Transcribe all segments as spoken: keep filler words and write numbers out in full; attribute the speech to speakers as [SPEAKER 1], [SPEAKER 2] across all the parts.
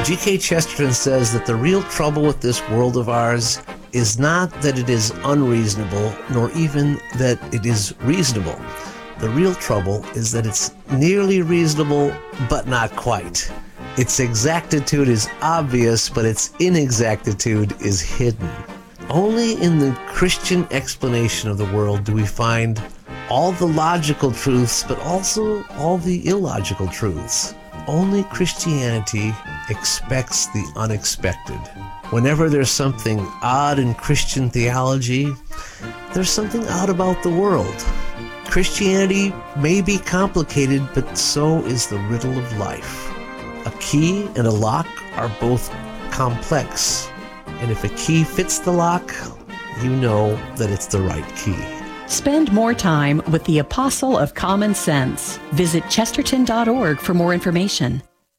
[SPEAKER 1] G K Chesterton says that the real trouble with this world of ours is not that it is unreasonable, nor even that it is reasonable. The real trouble is that it's nearly reasonable, but not quite. Its exactitude is obvious, but its inexactitude is hidden. Only in the Christian explanation of the world do we find all the logical truths, but also all the illogical truths. Only Christianity expects the unexpected. Whenever there's something odd in Christian theology, there's something odd about the world. Christianity may be complicated, but so is the riddle of life. A key and a lock are both complex, and if a key fits the lock, you know that it's the right key.
[SPEAKER 2] Spend more time with the Apostle of Common Sense. Visit chesterton dot org for more information.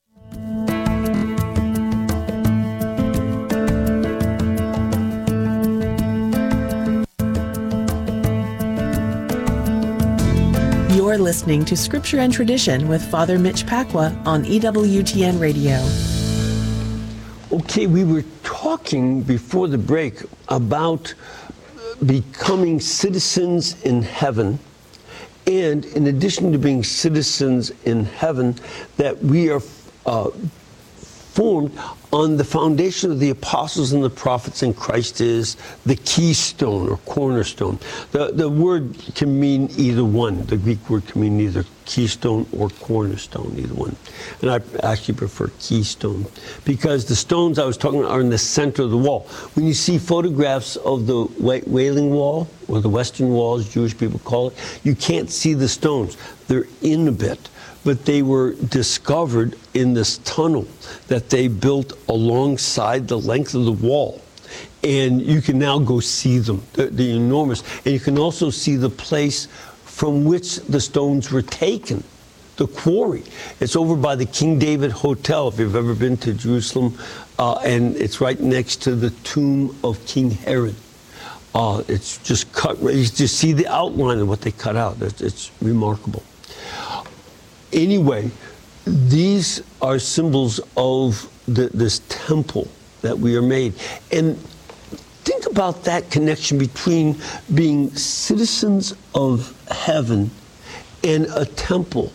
[SPEAKER 3] You're listening to Scripture and Tradition with Father Mitch Pacwa on E W T N Radio.
[SPEAKER 4] Okay, we were talking before the break about becoming citizens in heaven, and in addition to being citizens in heaven, that we are uh, formed on the foundation of the apostles and the prophets, and Christ is the keystone or cornerstone. The, the word can mean either one. The Greek word can mean either keystone or cornerstone, either one. And I actually prefer keystone because the stones I was talking about are in the center of the wall. When you see photographs of the Wailing Wall, or the Western Wall, as Jewish people call it, you can't see the stones. They're in a bit. But they were discovered in this tunnel that they built alongside the length of the wall. And you can now go see them. They're, they're enormous. And you can also see the place from which the stones were taken, the quarry. It's over by the King David Hotel, if you've ever been to Jerusalem. Uh, and it's right next to the tomb of King Herod. Uh, it's just cut, you just see the outline of what they cut out. It's, it's remarkable. Anyway, these are symbols of the, this temple that we are made. And think about that connection between being citizens of heaven and a temple.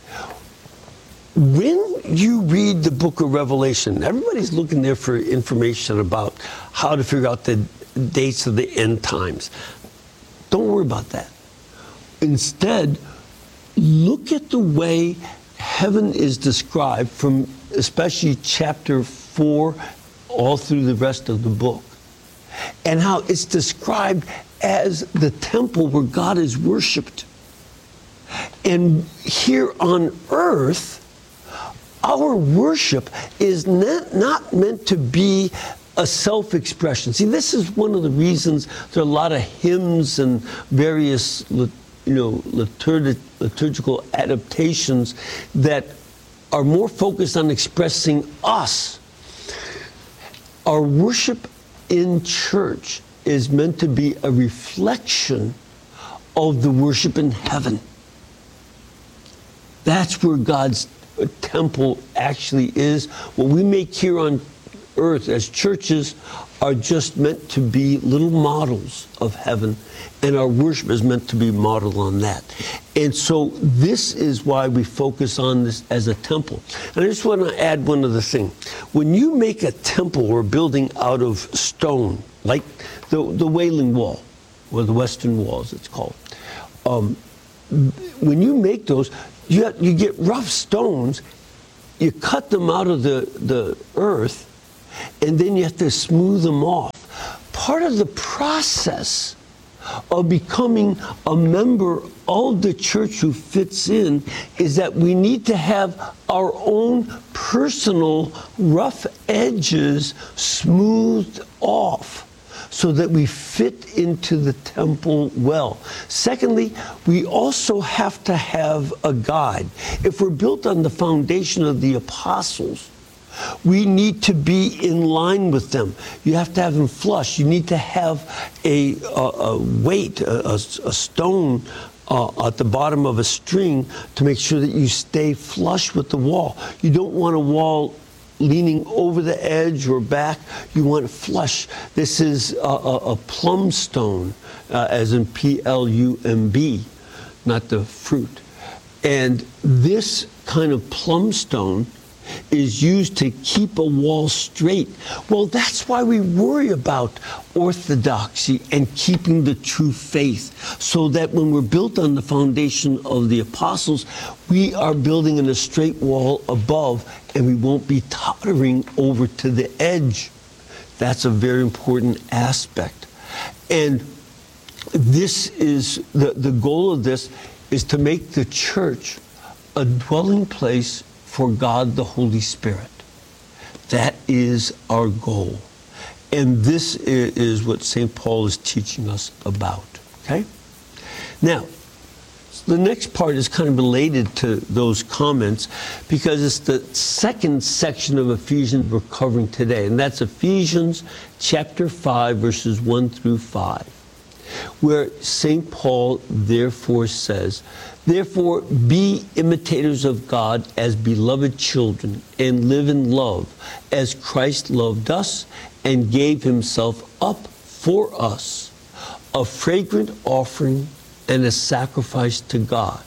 [SPEAKER 4] When you read the book of Revelation, everybody's looking there for information about how to figure out the dates of the end times. Don't worry about that. Instead, look at the way heaven is described from especially chapter four all through the rest of the book, and how it's described as the temple where God is worshipped. And here on earth, our worship is not, not meant to be a self-expression. See, this is one of the reasons there are a lot of hymns and various you know, liturg- liturgical adaptations that are more focused on expressing us. Our worship in church is meant to be a reflection of the worship in heaven. That's where God's temple actually is. What we make here on earth as churches are just meant to be little models of heaven, and our worship is meant to be modeled on that. And so this is why we focus on this as a temple. And I just want to add one other thing. When you make a temple or a building out of stone, like the, the Wailing Wall, or the Western Wall as it's called, um, when you make those, you, have, you get rough stones, you cut them out of the, the earth, and then you have to smooth them off. Part of the process of becoming a member of the church who fits in is that we need to have our own personal rough edges smoothed off so that we fit into the temple well. Secondly, we also have to have a guide. If we're built on the foundation of the apostles, we need to be in line with them. You have to have them flush. You need to have a, a, a weight, a, a, a stone uh, at the bottom of a string to make sure that you stay flush with the wall. You don't want a wall leaning over the edge or back. You want it flush. This is a, a, a plum stone, uh, as in P L U M B, not the fruit. And this kind of plum stone is used to keep a wall straight. Well, that's why we worry about orthodoxy and keeping the true faith, so that when we're built on the foundation of the apostles, we are building in a straight wall above, and we won't be tottering over to the edge. That's a very important aspect. And this is, the, the goal of this is to make the church a dwelling place for God the Holy Spirit. That is our goal. And this is what Saint Paul is teaching us about, okay? Now, the next part is kind of related to those comments, because it's the second section of Ephesians we're covering today, and that's Ephesians chapter five, verses one through five, where Saint Paul therefore says, "Therefore be imitators of God as beloved children, and live in love, as Christ loved us and gave himself up for us, a fragrant offering and a sacrifice to God.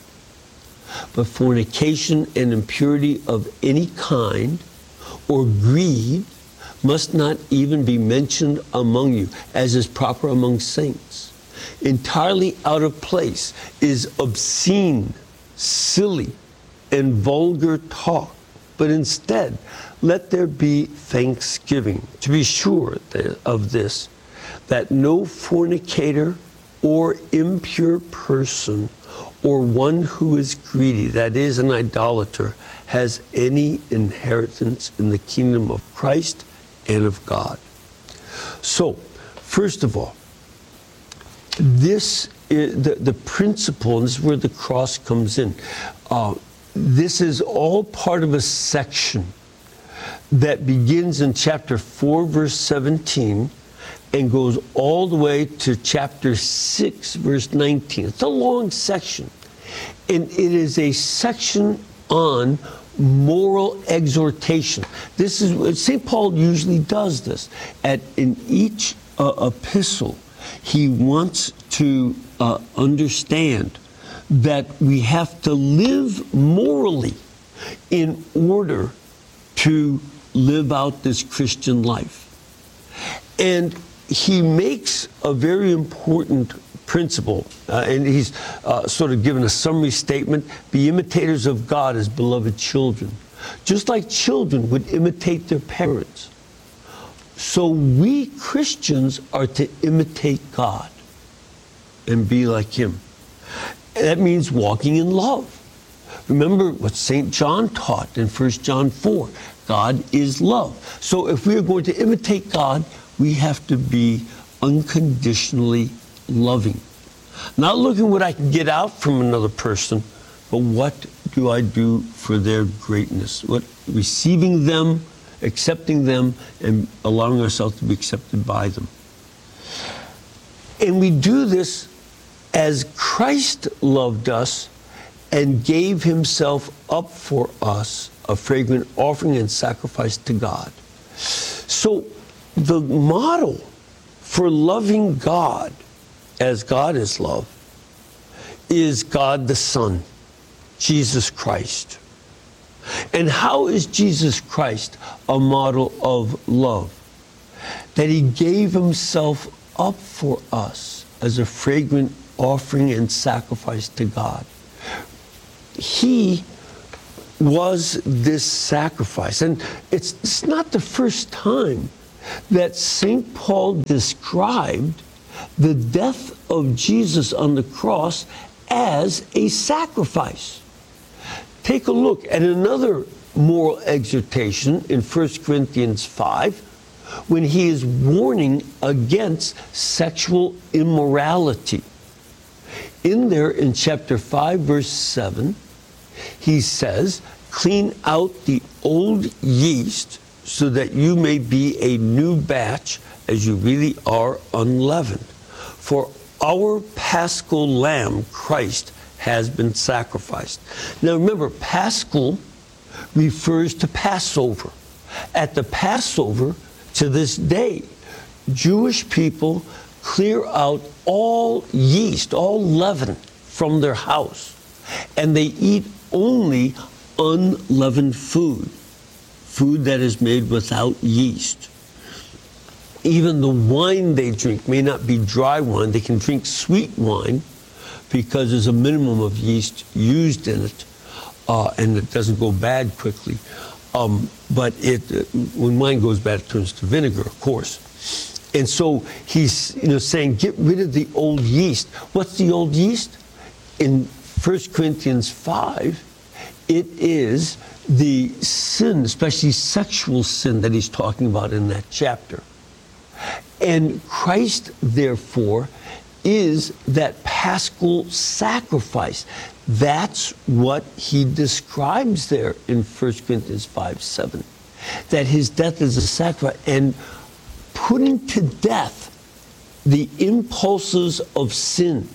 [SPEAKER 4] But fornication and impurity of any kind, or greed, must not even be mentioned among you, as is proper among saints. Entirely out of place is obscene, silly, and vulgar talk, but instead let there be thanksgiving. To be sure of this, that no fornicator or impure person, or one who is greedy, that is, an idolater, has any inheritance in the kingdom of Christ and of God." So, first of all, this is the, the principle, and this is where the cross comes in. Uh, this is all part of a section that begins in chapter four, verse seventeen, and goes all the way to chapter six, verse nineteen. It's a long section. And it is a section on moral exhortation. This is, Saint Paul usually does this. At, in each uh, epistle, he wants to uh, understand that we have to live morally in order to live out this Christian life. And he makes a very important principle, uh, and he's uh, sort of given a summary statement: be imitators of God as beloved children, just like children would imitate their parents. So we Christians are to imitate God and be like him. And that means walking in love. Remember what Saint John taught in First John four. God is love. So if we are going to imitate God, we have to be unconditionally loving. Not looking what I can get out from another person, but what do I do for their greatness? What, receiving them, accepting them, and allowing ourselves to be accepted by them. And we do this as Christ loved us and gave himself up for us, a fragrant offering and sacrifice to God. So the model for loving God as God is love is God the Son, Jesus Christ. And how is Jesus Christ a model of love? That he gave himself up for us as a fragrant offering and sacrifice to God. He was this sacrifice. And it's, it's not the first time that Saint Paul described the death of Jesus on the cross as a sacrifice. Take a look at another moral exhortation in First Corinthians five, when he is warning against sexual immorality. In there, in chapter five, verse seven, he says, "Clean out the old yeast so that you may be a new batch, as you really are unleavened. For our paschal lamb, Christ, has been sacrificed." Now remember, paschal refers to Passover. at the Passover, to this day, Jewish people clear out all yeast, all leaven from their house, and they eat only unleavened food, food that is made without yeast. Even the wine they drink may not be dry wine. They can drink sweet wine because there's a minimum of yeast used in it, uh, and it doesn't go bad quickly. Um, but it, uh, when wine goes bad, it turns to vinegar, of course. And so he's, you know, saying, get rid of the old yeast. What's the old yeast? In First Corinthians five, it is the sin, especially sexual sin, that he's talking about in that chapter. And Christ, therefore, is that paschal sacrifice. That's what he describes there in First Corinthians five seven, that his death is a sacrifice, and putting to death the impulses of sin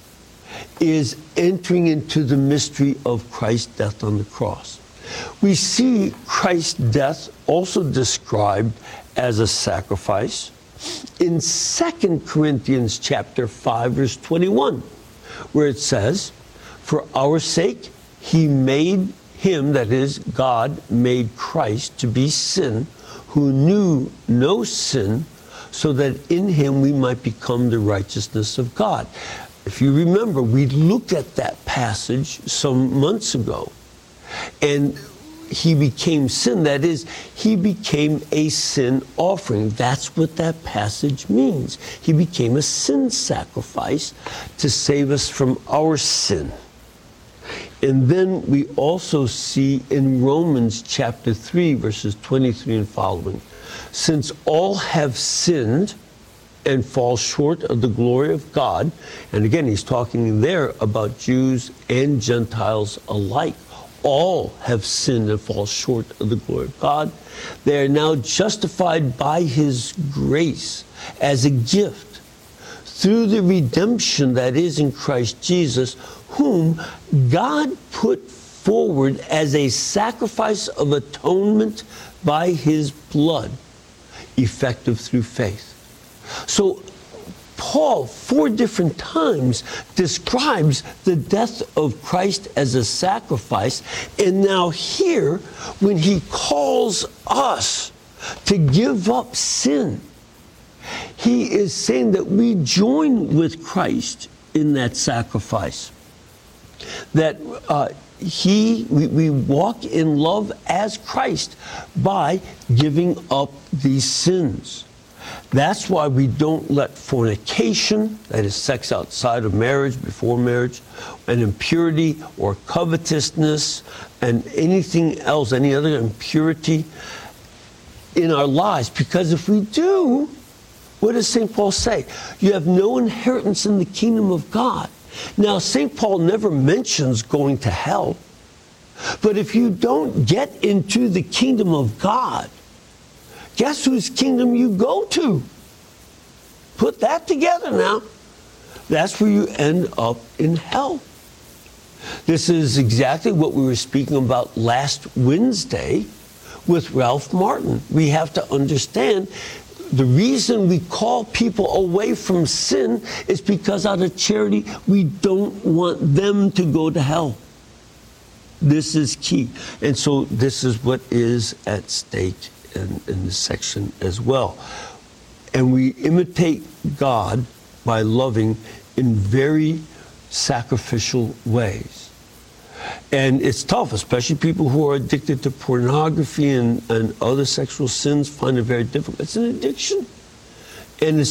[SPEAKER 4] is entering into the mystery of Christ's death on the cross. We see Christ's death also described as a sacrifice in Second Corinthians chapter five, verse twenty-one, where it says, for our sake he made him, that is, God made Christ to be sin, who knew no sin, so that in him we might become the righteousness of God. If you remember, we looked at that passage some months ago, and he became sin. That is, he became a sin offering. That's what that passage means. He became a sin sacrifice to save us from our sin. And then we also see in Romans chapter three, verses twenty-three and following, since all have sinned and fall short of the glory of God, and again, he's talking there about Jews and Gentiles alike. All have sinned and fall short of the glory of God. They are now justified by his grace as a gift through the redemption that is in Christ Jesus, whom God put forward as a sacrifice of atonement by his blood, effective through faith. So Paul, four different times, describes the death of Christ as a sacrifice. And now here, when he calls us to give up sin, he is saying that we join with Christ in that sacrifice. That uh, he, we, we walk in love as Christ by giving up these sins. That's why we don't let fornication, that is sex outside of marriage, before marriage, and impurity or covetousness and anything else, any other impurity in our lives. Because if we do, what does Saint Paul say? You have no inheritance in the kingdom of God. Now, Saint Paul never mentions going to hell. But if you don't get into the kingdom of God, guess whose kingdom you go to? Put that together now. That's where you end up in hell. This is exactly what we were speaking about last Wednesday with Ralph Martin. We have to understand the reason we call people away from sin is because out of charity, we don't want them to go to hell. This is key. And so this is what is at stake In, in this section as well. And we imitate God by loving in very sacrificial ways. And it's tough, especially people who are addicted to pornography and, and other sexual sins find it very difficult. It's an addiction. And it's